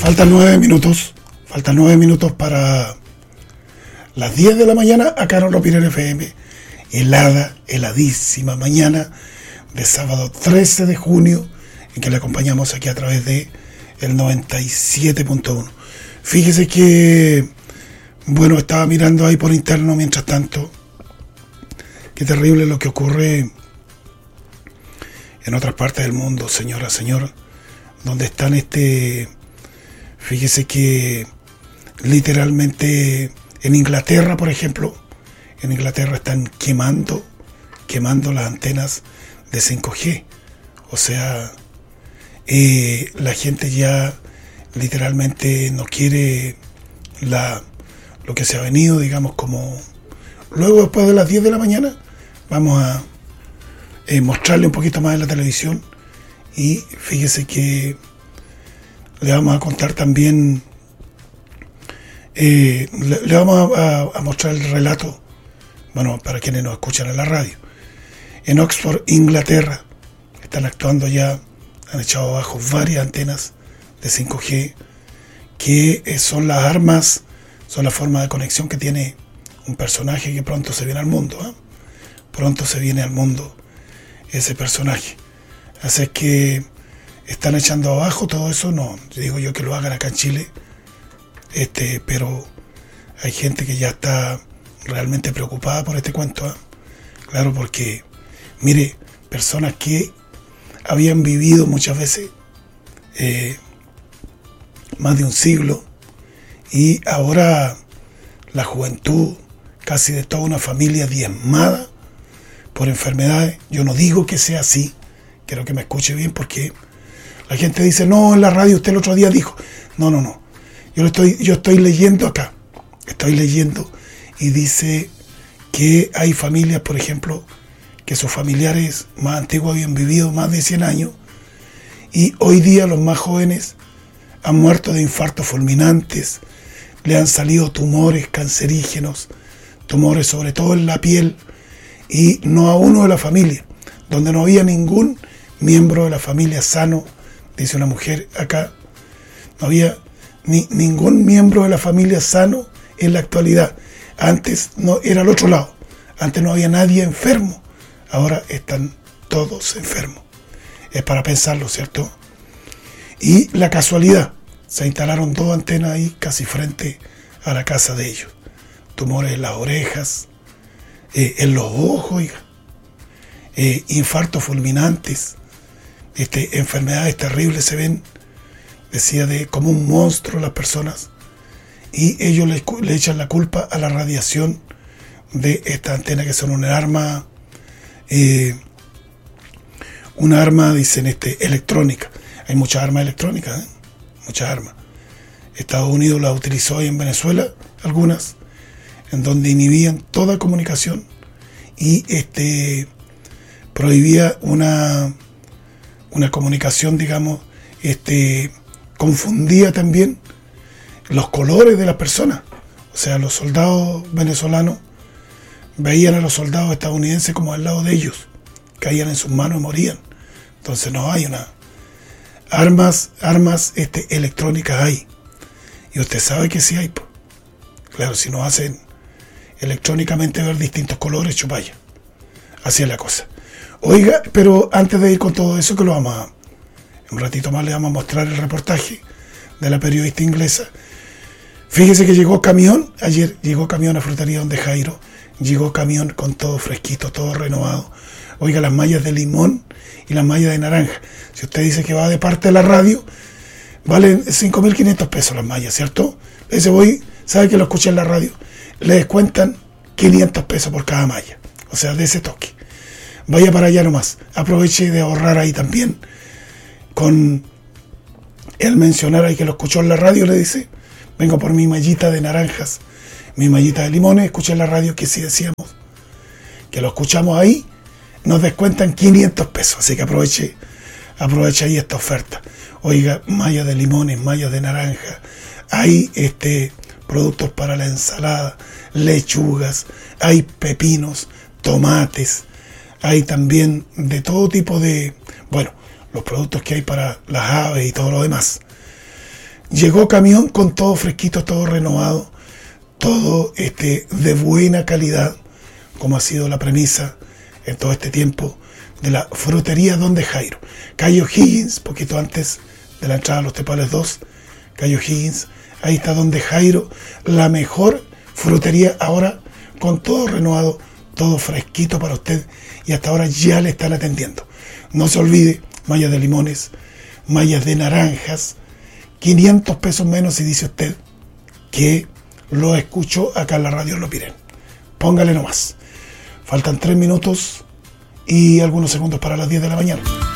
Faltan 9 minutos para las 10 de la mañana acá en Ropiner FM. Heladísima mañana de sábado 13 de junio, en que le acompañamos aquí a través de el 97.1. Fíjese que, bueno, estaba mirando ahí por interno mientras tanto. Qué terrible lo que ocurre en otras partes del mundo, señora, señor, donde están fíjese que literalmente en Inglaterra, por ejemplo, en Inglaterra están quemando las antenas de 5G. O sea, la gente ya literalmente no quiere lo que se ha venido, digamos, como luego después de las 10 de la mañana vamos a mostrarle un poquito más en la televisión. Y fíjese que le vamos a contar también, le vamos a mostrar el relato, bueno, para quienes nos escuchan en la radio. En Oxford, Inglaterra, están actuando ya, han echado abajo varias antenas de 5G, que son las armas, son la forma de conexión que tiene un personaje que pronto se viene al mundo, ¿eh? Pronto se viene al mundo ese personaje. Así es que están echando abajo todo eso. No digo yo que lo hagan acá en Chile, pero hay gente que ya está realmente preocupada por este cuento, ¿eh? Claro, porque mire, personas que habían vivido muchas veces más de un siglo, y ahora la juventud casi de toda una familia diezmada por enfermedades. Yo no digo que sea así, quiero que me escuche bien, porque la gente dice, no, en la radio usted el otro día dijo. No. Yo estoy leyendo acá. Estoy leyendo y dice que hay familias, por ejemplo, que sus familiares más antiguos habían vivido más de 100 años y hoy día los más jóvenes han muerto de infartos fulminantes, le han salido tumores cancerígenos, tumores sobre todo en la piel, y no a uno de la familia, donde no había ningún miembro de la familia sano, dice una mujer acá, no había ningún miembro de la familia sano en la actualidad. Antes no era al otro lado, antes no había nadie enfermo, ahora están todos enfermos. Es para pensarlo, ¿cierto? Y la casualidad, se instalaron 2 antenas ahí casi frente a la casa de ellos. Tumores en las orejas, en los ojos, oiga, infartos fulminantes, enfermedades terribles se ven, decía, como un monstruo las personas, y ellos le echan la culpa a la radiación de esta antena, que son una arma, dicen, electrónica. Hay muchas armas electrónicas, muchas armas. Estados Unidos las utilizó ahí en Venezuela, algunas, en donde inhibían toda comunicación y prohibía una comunicación, digamos, confundía también los colores de las personas. O sea, los soldados venezolanos veían a los soldados estadounidenses como al lado de ellos, caían en sus manos y morían. Entonces no hay armas electrónicas hay, y usted sabe que sí hay. Claro, si nos hacen electrónicamente ver distintos colores, chupalla. Así es la cosa. Oiga, pero antes de ir con todo eso, que lo vamos a, un ratito más le vamos a mostrar el reportaje de la periodista inglesa. Fíjese que llegó camión, ayer llegó camión a Frutería Donde Jairo, llegó camión con todo fresquito, todo renovado. Oiga, las mallas de limón y las mallas de naranja. Si usted dice que va de parte de la radio, valen 5.500 pesos las mallas, ¿cierto? Le dice, voy, sabe que lo escuché en la radio, le descuentan 500 pesos por cada malla. O sea, de ese toque. Vaya para allá nomás. Aproveche de ahorrar ahí también. Con el mencionar ahí que lo escuchó en la radio, le dice, vengo por mi mallita de naranjas, mi mallita de limones, escuché en la radio que si decíamos que lo escuchamos ahí, nos descuentan 500 pesos. Así que aproveche ahí esta oferta. Oiga, mallas de limones, mallas de naranja, hay productos para la ensalada, lechugas, hay pepinos, tomates, hay también de todo tipo de, bueno, los productos que hay para las aves y todo lo demás. Llegó camión con todo fresquito, todo renovado, todo de buena calidad, como ha sido la premisa en todo este tiempo de la frutería Donde Jairo. Calle O'Higgins, poquito antes de la entrada a los Tepales 2, Calle O'Higgins, ahí está Donde Jairo, la mejor frutería ahora, con todo renovado, todo fresquito para usted, y hasta ahora ya le están atendiendo. No se olvide, mallas de limones, mallas de naranjas, 500 pesos menos si dice usted que lo escuchó acá en la radio Lo Pirén. Póngale nomás. Faltan 3 minutos y algunos segundos para las 10 de la mañana.